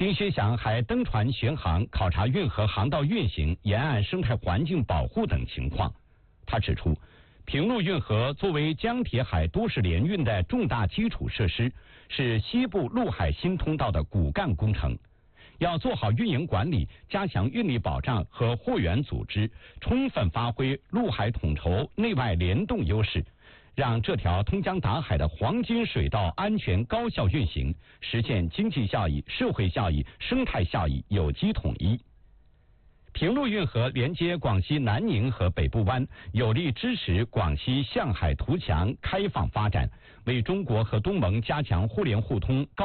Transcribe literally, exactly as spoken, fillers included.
丁薛祥还登船巡航，考察运河航道运行、沿岸生态环境保护等情况。他指出，平陆运河作为江铁海都市联运的重大基础设施，是西部陆海新通道的骨干工程。要做好运营管理，加强运力保障和货源组织，充分发挥陆海统筹、内外联动优势，让这条通江达海的黄金水道安全高效运行，实现经济效益、社会效益、生态效益有机统一。平陆运河连接广西南宁和北部湾，有力支持广西向海图强开放发展，为中国和东盟加强互联互通高